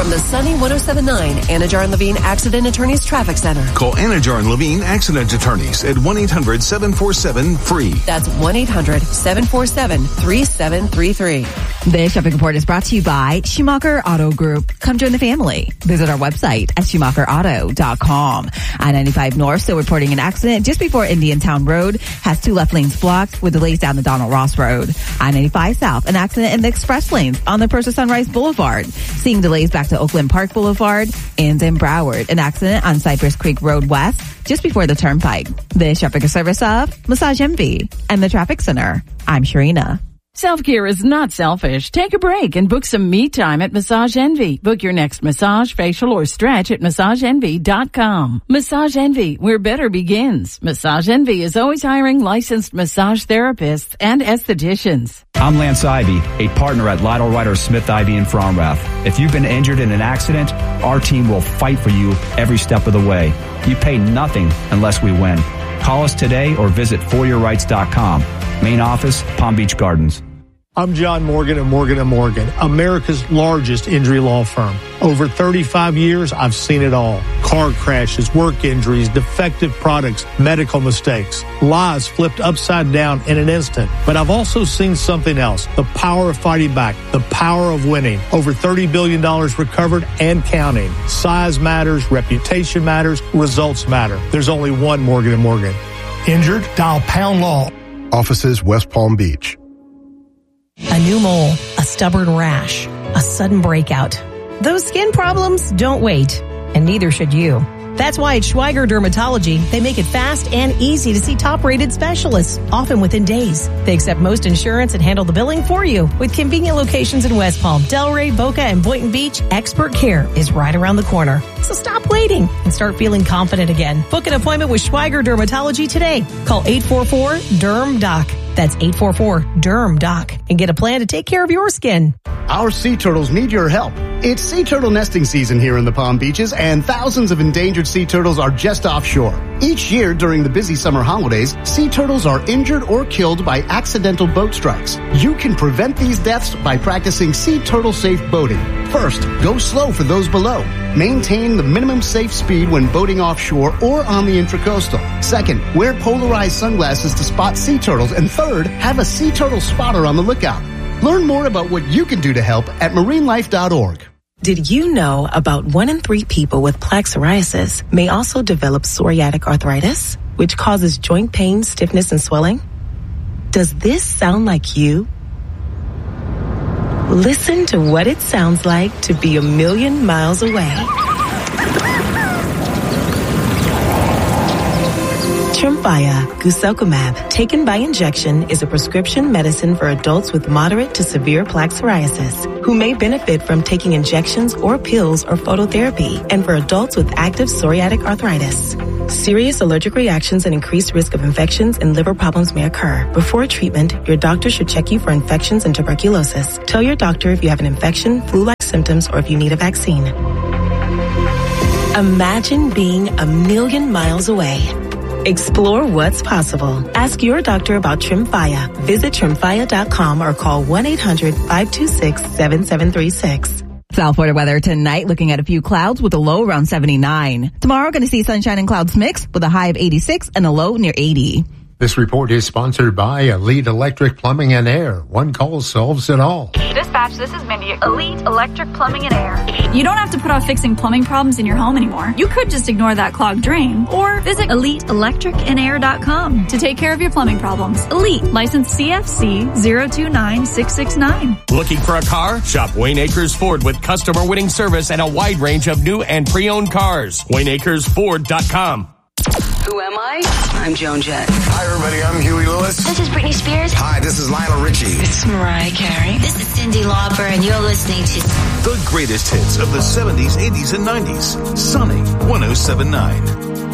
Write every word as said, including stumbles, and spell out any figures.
from the Sunny one oh seven point nine Anajar and Levine Accident Attorneys Traffic Center. Call Anajar and Levine Accident Attorneys at one eight hundred seven four seven free. That's one eight hundred seven four seven three seven three three. This traffic report is brought to you by Schumacher Auto Group. Come join the family. Visit our website at schumacher auto dot com. I ninety-five North still reporting an accident just before Indiantown Road. Has two left lanes blocked with delays down the Donald Ross Road. I ninety-five South, an accident in the express lanes on the Persa Sunrise Boulevard. Seeing delays back to Oakland Park Boulevard. And in Broward, an accident on Cypress Creek Road West just before the Turnpike. This traffic is service of Massage Envy and the Traffic Center. I'm Sharina. Self-care is not selfish. Take a break and book some me time at Massage Envy. Book your next massage, facial, or stretch at massage envy dot com. Massage Envy, where better begins. Massage Envy is always hiring licensed massage therapists and estheticians. I'm Lance Ivy, a partner at Lytle Ryder Smith Ivy in Fromrath. If you've been injured in an accident, our team will fight for you every step of the way. You pay nothing unless we win. Call us today or visit for your rights dot com. Main office, Palm Beach Gardens. I'm John Morgan of Morgan and Morgan, America's largest injury law firm. Over thirty-five years, I've seen it all. Car crashes, work injuries, defective products, medical mistakes, lives flipped upside down in an instant. But I've also seen something else, the power of fighting back, the power of winning. Over thirty billion dollars recovered and counting. Size matters, reputation matters, results matter. There's only one Morgan and Morgan. Injured? Dial Pound Law. Offices West Palm Beach. A new mole, a stubborn rash, a sudden breakout. Those skin problems don't wait, and neither should you. That's why at Schweiger Dermatology, they make it fast and easy to see top-rated specialists, often within days. They accept most insurance and handle the billing for you. With convenient locations in West Palm, Delray, Boca, and Boynton Beach, expert care is right around the corner. So stop waiting and start feeling confident again. Book an appointment with Schweiger Dermatology today. Call eight four four, D E R M, D O C. That's eight four four, D E R M, D O C. And get a plan to take care of your skin. Our sea turtles need your help. It's sea turtle nesting season here in the Palm Beaches, and thousands of endangered sea turtles are just offshore. Each year during the busy summer holidays, sea turtles are injured or killed by accidental boat strikes. You can prevent these deaths by practicing sea turtle safe boating. First, go slow for those below. Maintain the minimum safe speed when boating offshore or on the intracoastal. Second, wear polarized sunglasses to spot sea turtles. And third, have a sea turtle spotter on the lookout. Learn more about what you can do to help at marine life dot org. Did you know about one in three people with plaque psoriasis may also develop psoriatic arthritis, which causes joint pain, stiffness, and swelling? Does this sound like you? Listen to what it sounds like to be a million miles away. Tremfya guselkumab, taken by injection, is a prescription medicine for adults with moderate to severe plaque psoriasis who may benefit from taking injections or pills or phototherapy, and for adults with active psoriatic arthritis. Serious allergic reactions and increased risk of infections and liver problems may occur. Before treatment, your doctor should check you for infections and tuberculosis. Tell your doctor if you have an infection, flu-like symptoms, or if you need a vaccine. Imagine being a million miles away. Explore what's possible. Ask your doctor about Tremfya. Visit tremfya dot com or call one eight hundred five two six seven seven three six. South Florida weather tonight, looking at a few clouds with a low around seventy-nine. Tomorrow, going to see sunshine and clouds mixed with a high of eighty-six and a low near eighty. This report is sponsored by Elite Electric Plumbing and Air. One call solves it all. Dispatch, this is Mindy. Elite Electric Plumbing and Air. You don't have to put off fixing plumbing problems in your home anymore. You could just ignore that clogged drain or visit elite electric and air dot com to take care of your plumbing problems. Elite, license C F C zero two nine six six nine. Looking for a car? Shop Wayne Acres Ford with customer winning service and a wide range of new and pre-owned cars. Wayne Acres Ford dot com. Who am I? I'm Joan Jett. Hi, everybody. I'm Huey Lewis. This is Britney Spears. Hi, this is Lionel Richie. This is Mariah Carey. This is Cyndi Lauper, and you're listening to the greatest hits of the seventies, eighties, and nineties. Sunny one oh seven point nine.